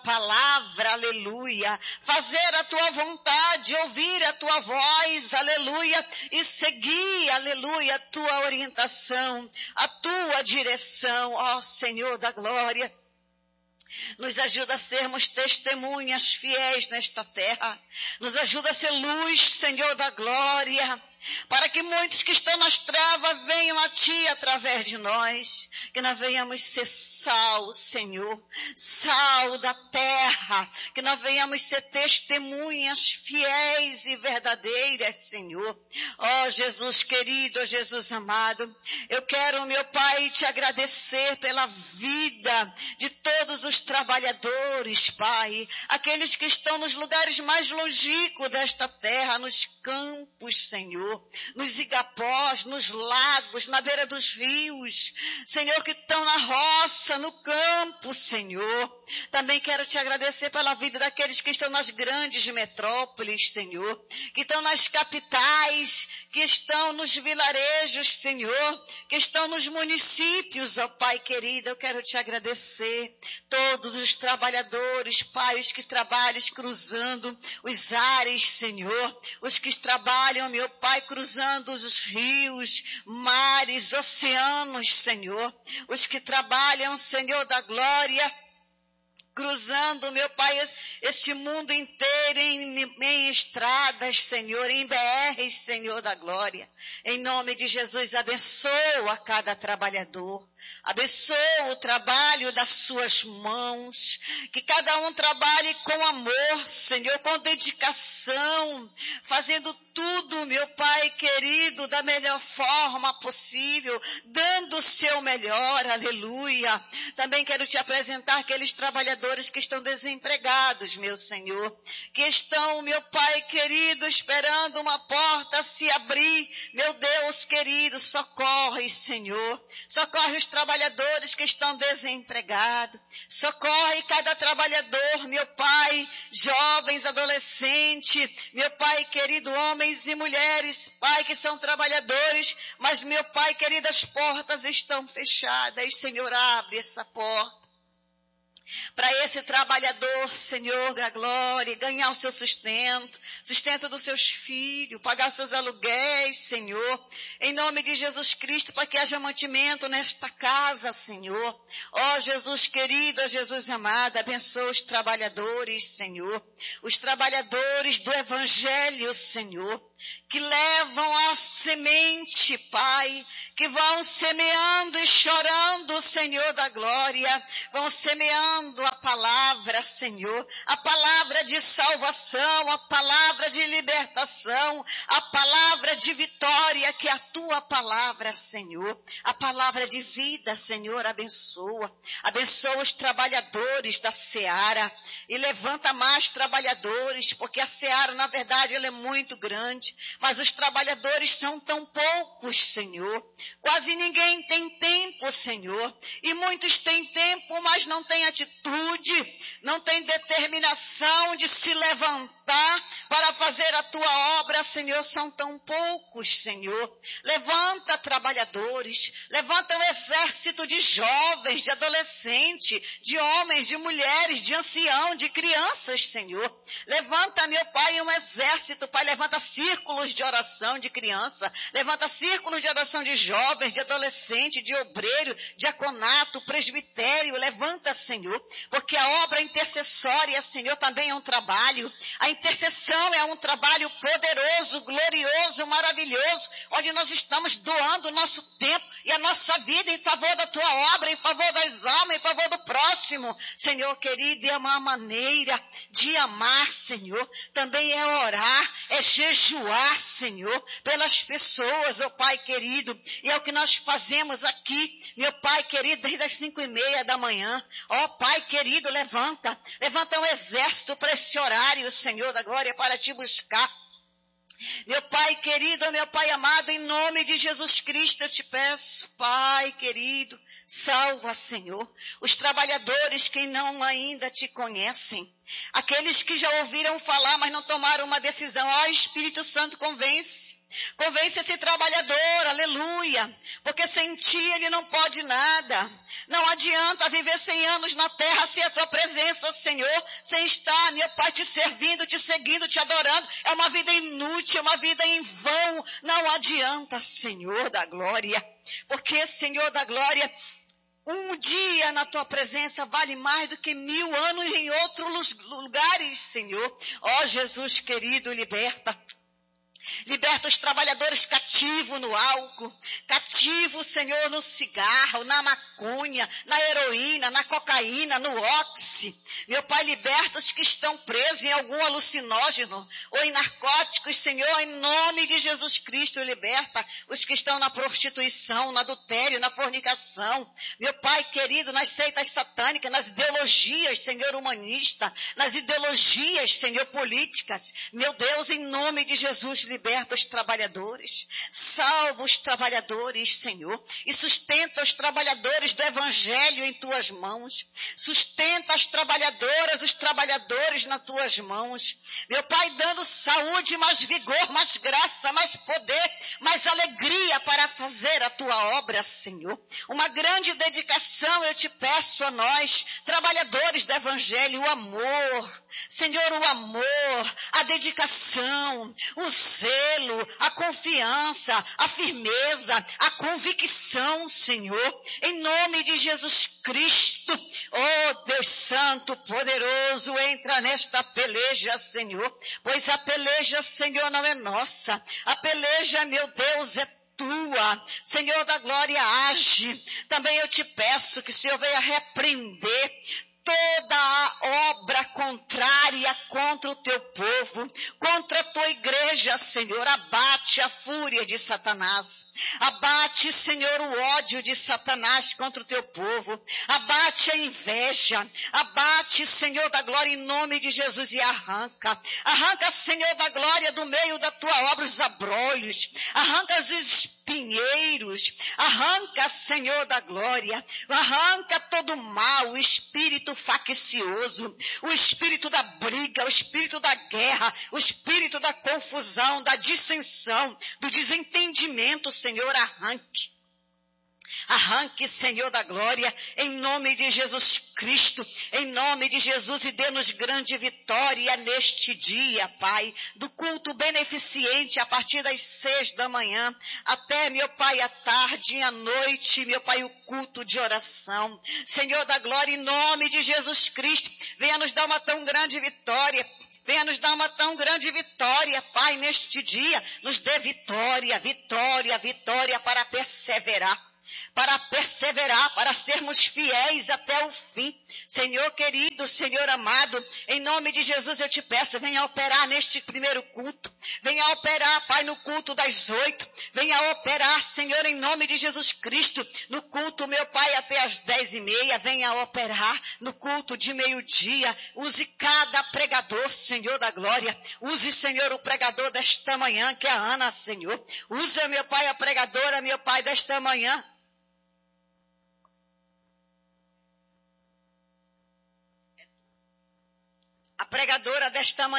palavra, aleluia, fazer a tua vontade, ouvir a tua voz, aleluia, e seguir, aleluia, a tua orientação, a tua direção, ó Senhor da glória. Nos ajuda a sermos testemunhas fiéis nesta terra. Nos ajuda a ser luz, Senhor da glória, para que muitos que estão nas trevas venham a Ti através de nós. Que nós venhamos ser sal, Senhor, sal da terra. Que nós venhamos ser testemunhas fiéis e verdadeiras, Senhor. Ó Jesus querido, ó Jesus amado, eu quero, meu Pai, Te agradecer pela vida de todos os trabalhadores, Pai, aqueles que estão nos lugares mais longínquos desta terra, nos campos, Senhor, nos igapós, nos lagos, na beira dos rios, Senhor, que estão na roça, no campo, Senhor. Também quero Te agradecer pela vida daqueles que estão nas grandes metrópoles, Senhor, que estão nas capitais, que estão nos vilarejos, Senhor, que estão nos municípios, ó Pai querido. Eu quero Te agradecer todos os trabalhadores, Pai, os que trabalham cruzando os ares, Senhor, os que trabalham, meu Pai, cruzando os rios, mares, oceanos, Senhor, os que trabalham, Senhor da glória, cruzando, meu Pai, este mundo inteiro em estradas, Senhor, em BRs, Senhor da glória. Em nome de Jesus, abençoa a cada trabalhador. Abençoa o trabalho das suas mãos. Que cada um trabalhe com amor, Senhor, com dedicação, fazendo tudo, meu Pai querido, da melhor forma possível, dando o seu melhor, aleluia. Também quero Te apresentar aqueles trabalhadores que estão desempregados, meu Senhor, que estão, meu Pai querido, esperando uma porta se abrir. Meu Deus querido, socorre, Senhor, socorre os trabalhadores que estão desempregados, socorre cada trabalhador, meu Pai, jovens, adolescentes, meu Pai querido, homens e mulheres, Pai, que são trabalhadores, mas, meu Pai querido, as portas estão fechadas. Senhor, abre essa porta para esse trabalhador, Senhor da glória, ganhar o seu sustento, sustento dos seus filhos, pagar seus aluguéis, Senhor, em nome de Jesus Cristo, para que haja mantimento nesta casa, Senhor. Ó Jesus querido, ó Jesus amado, abençoa os trabalhadores, Senhor, os trabalhadores do Evangelho, Senhor, que levam a semente, Pai, que vão semeando e chorando, Senhor da glória, vão semeando a palavra, Senhor, a palavra de salvação, a palavra de libertação, a palavra de vitória, que é a Tua palavra, Senhor, a palavra de vida, Senhor, abençoa os trabalhadores da seara, e levanta mais trabalhadores, porque a seara, na verdade, ela é muito grande, mas os trabalhadores são tão poucos, Senhor. Quase ninguém tem tempo, Senhor. E muitos têm tempo, mas não têm atitude, não têm determinação de se levantar para fazer a Tua obra, Senhor. São tão poucos, Senhor. Levanta trabalhadores, levanta um exército de jovens, de adolescentes, de homens, de mulheres, de anciãos, de crianças, Senhor. Levanta, meu Pai, um exército, Pai, levanta círculos de oração de criança, levanta círculos de oração de jovens, de adolescente, de obreiro, diaconato, presbitério, levanta, Senhor, porque a obra intercessória, Senhor, também é um trabalho. A intercessão é um trabalho poderoso, glorioso, maravilhoso, onde nós estamos doando o nosso tempo e a nossa vida em favor da Tua obra, em favor das almas, em favor do próximo, Senhor querido. E é uma maneira de amar, Senhor, também é orar, é jejuar, Senhor, pelas pessoas, ó Pai querido, e é o que nós fazemos aqui, meu Pai querido, desde as 5:30 da manhã. Ó Pai querido, levanta um exército para esse horário, Senhor da glória, para Te buscar. Meu Pai querido, meu Pai amado, em nome de Jesus Cristo eu Te peço, Pai querido, salva, Senhor, os trabalhadores que não ainda Te conhecem, aqueles que já ouviram falar, mas não tomaram uma decisão. Ó Espírito Santo, convence esse trabalhador, aleluia, porque sem Ti ele não pode nada. Não adianta viver 100 anos na terra sem a tua presença, Senhor, sem estar, meu Pai, te servindo, te seguindo, te adorando. É uma vida inútil, é uma vida em vão. Não adianta, Senhor da glória. Porque, Senhor da glória, um dia na tua presença vale mais do que 1000 anos em outros lugares, Senhor. Ó Jesus querido, liberta. Liberta os trabalhadores cativos no álcool, cativo, Senhor, no cigarro, na maconha, na heroína, na cocaína, no óxi. Meu Pai, liberta os que estão presos em algum alucinógeno ou em narcóticos, Senhor, em nome de Jesus Cristo, liberta os que estão na prostituição, no adultério, na fornicação. Meu Pai querido, nas seitas satânicas, nas ideologias, Senhor, humanista, nas ideologias, Senhor, políticas. Meu Deus, em nome de Jesus, liberta os trabalhadores, salva os trabalhadores, Senhor, e sustenta os trabalhadores do Evangelho em tuas mãos, sustenta as trabalhadoras, os trabalhadores nas tuas mãos, meu Pai, dando saúde, mais vigor, mais graça, mais poder, mais alegria para fazer a tua obra, Senhor. Uma grande dedicação eu te peço a nós, trabalhadores do Evangelho, o amor, Senhor, o amor, a dedicação, o zelo, a confiança, a firmeza, a convicção, Senhor, em nome de Jesus Cristo. Oh, Deus Santo, poderoso, entra nesta peleja, Senhor, pois a peleja, Senhor, não é nossa, a peleja, meu Deus, é tua. Senhor da glória, age. Também eu te peço que o Senhor venha repreender toda a obra contrária contra o teu povo, contra a tua igreja, Senhor. Abate a fúria de Satanás. Abate, Senhor, o ódio de Satanás contra o teu povo. Abate a inveja. Abate, Senhor da glória, em nome de Jesus, e arranca. Arranca, Senhor da glória, do meio da tua obra os abrolhos. Arranca os espinheiros. Arranca, Senhor da glória. Arranca todo o mal, o espírito faccioso, o espírito da briga, o espírito da guerra, o espírito da confusão, da dissensão, do desentendimento, Senhor, arranque. Arranque, Senhor da glória, em nome de Jesus Cristo, em nome de Jesus, e dê-nos grande vitória neste dia, Pai, do culto beneficente a partir das 6 da manhã, até, meu Pai, à tarde e à noite, meu Pai, o culto de oração. Senhor da glória, em nome de Jesus Cristo, venha nos dar uma tão grande vitória. Venha nos dar uma tão grande vitória, Pai, neste dia. Nos dê vitória, vitória, vitória para perseverar, para sermos fiéis até o fim. Senhor querido, Senhor amado, em nome de Jesus eu te peço, venha operar neste primeiro culto, venha operar, Pai, no culto das 8, venha operar, Senhor, em nome de Jesus Cristo, no culto, meu Pai, até as 10:30, venha operar no culto de meio-dia. Use cada pregador, Senhor da glória, use, Senhor, o pregador desta manhã, que é a Ana, Senhor, use, meu Pai, a pregadora, meu Pai, desta manhã, a pregadora desta manhã.